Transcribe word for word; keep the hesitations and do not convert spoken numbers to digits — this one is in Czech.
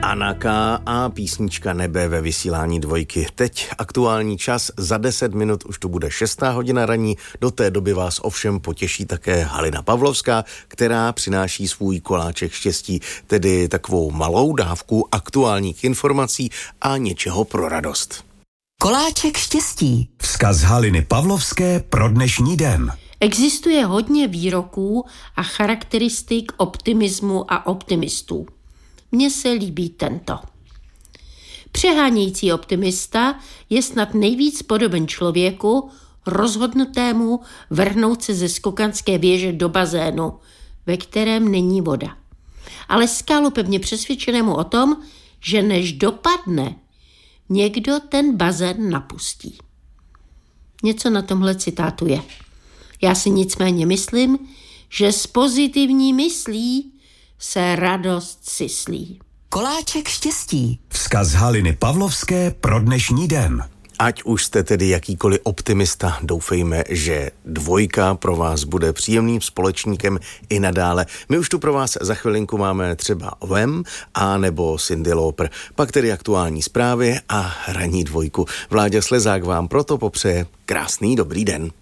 Anna K. a písnička Nebe ve vysílání Dvojky. Teď aktuální čas, za deset minut už to bude šestá hodina ranní, do té doby vás ovšem potěší také Halina Pavlovská, která přináší svůj koláček štěstí, tedy takovou malou dávku aktuálních informací a něčeho pro radost. Koláček štěstí. Vzkaz Haliny Pavlovské pro dnešní den. Existuje hodně výroků a charakteristik optimismu a optimistů. Mně se líbí tento. Přehánějící optimista je snad nejvíc podoben člověku rozhodnutému vrhnout se ze skokanské věže do bazénu, ve kterém není voda. Ale skálopevně přesvědčenému o tom, že než dopadne, někdo ten bazén napustí. Něco na tomhle citátu je. Já si nicméně myslím, že s pozitivní myslí se radost syslí. Koláček štěstí. Vzkaz Haliny Pavlovské pro dnešní den. Ať už jste tedy jakýkoliv optimista, doufejme, že Dvojka pro vás bude příjemným společníkem i nadále. My už tu pro vás za chvilinku máme třeba Wham a nebo Cyndi Lauper, pak tedy aktuální zprávy a ranní Dvojku. Vláďa Slezák vám proto popřeje krásný dobrý den.